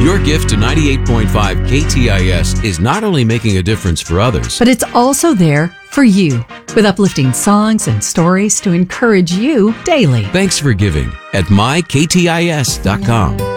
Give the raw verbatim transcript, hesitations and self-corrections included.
Your gift to ninety-eight point five K T I S is not only making a difference for others, but it's also there for you, with uplifting songs and stories to encourage you daily. Thanks for giving at my K T I S dot com.